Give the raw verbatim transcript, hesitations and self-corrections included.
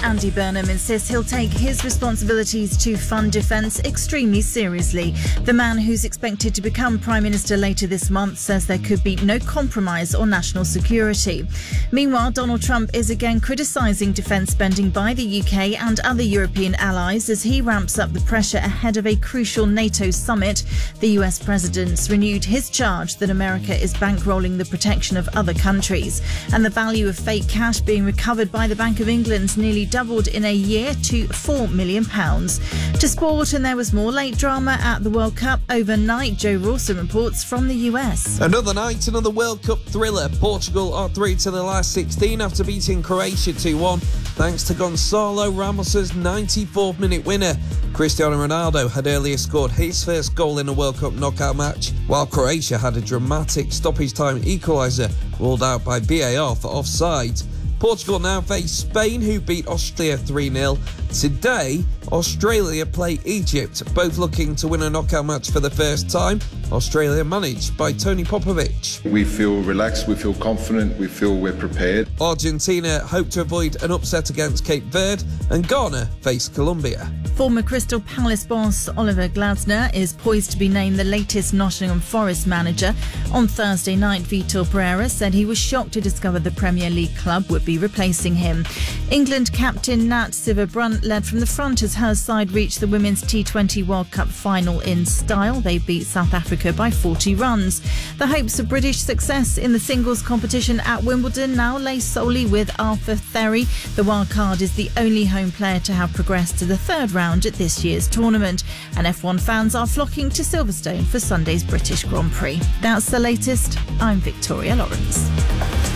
Andy Burnham insists he'll take his responsibilities to fund defence extremely seriously. The man, who's expected to become Prime Minister later this month, says there could be no compromise on national security. Meanwhile, Donald Trump is again criticising defence spending by the U K and other European allies as he ramps up the pressure ahead of a crucial NATO summit. The U S president's renewed his charge that America is bankrolling the protection of other countries. And the value of fake cash being recovered by the Bank of England nearly doubled in a year to four million pounds. To sport, and there was more late drama at the World Cup overnight. Joe Rawson reports from the U S. Another night, another World Cup thriller. Portugal are through to the last sixteen after beating Croatia two one, thanks to Gonçalo Ramos's ninety-fourth minute winner. Cristiano Ronaldo had earlier scored his first goal in a World Cup knockout match, while Croatia had a dramatic stoppage-time equaliser ruled out by V A R for offside. Portugal now face Spain, who beat Austria three nil. Today, Australia play Egypt, both looking to win a knockout match for the first time. Australia managed by Tony Popovic. We feel relaxed, we feel confident, we feel we're prepared. Argentina hope to avoid an upset against Cape Verde, and Ghana face Colombia. Former Crystal Palace boss Oliver Glasner is poised to be named the latest Nottingham Forest manager. On Thursday night, Vitor Pereira said he was shocked to discover the Premier League club would be replacing him. England captain Nat Sciver-Brunt led from the front as her side reached the Women's T twenty World Cup final in style. They beat South Africa by forty runs. The hopes of British success in the singles competition at Wimbledon now lay solely with Arthur Therry. The wildcard is the only home player to have progressed to the third round at this year's tournament, and F one fans are flocking to Silverstone for Sunday's British Grand Prix. That's the latest. I'm Victoria Lawrence.